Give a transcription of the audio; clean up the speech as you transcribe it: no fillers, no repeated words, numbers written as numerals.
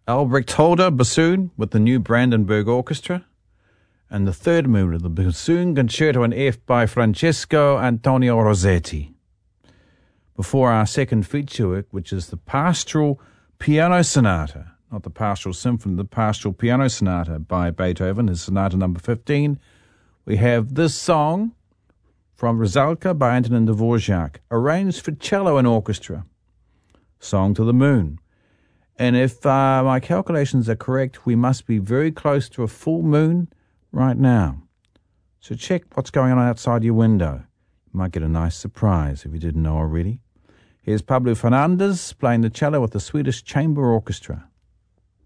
Albrecht Holder bassoon with the new Brandenburg Orchestra, and the third movement of the Bassoon Concerto in F by Francesco Antonio Rossetti. Before our second feature work, which is the Pastoral Piano Sonata, not the Pastoral Symphony, the Pastoral Piano Sonata by Beethoven, his Sonata number 15, we have this song from Rusalka by Antonin Dvorak, arranged for cello and orchestra, Song to the Moon. And if my calculations are correct, we must be very close to a full moon right now. So check what's going on outside your window. You might get a nice surprise if you didn't know already. Here's Pablo Fernandez playing the cello with the Swedish Chamber Orchestra.